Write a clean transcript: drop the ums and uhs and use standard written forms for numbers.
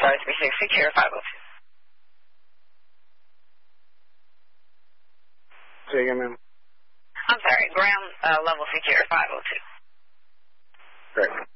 sorry, 36, secure 502. Say again, ma'am. I'm sorry, ground level secure 502. Great.